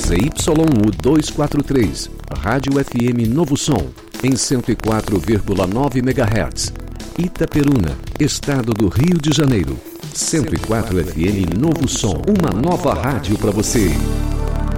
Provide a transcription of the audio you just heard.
ZYU 243, Rádio FM Novo Som, em 104,9 MHz. Itaperuna, Estado do Rio de Janeiro. 104 FM Novo Som, uma nova rádio para você.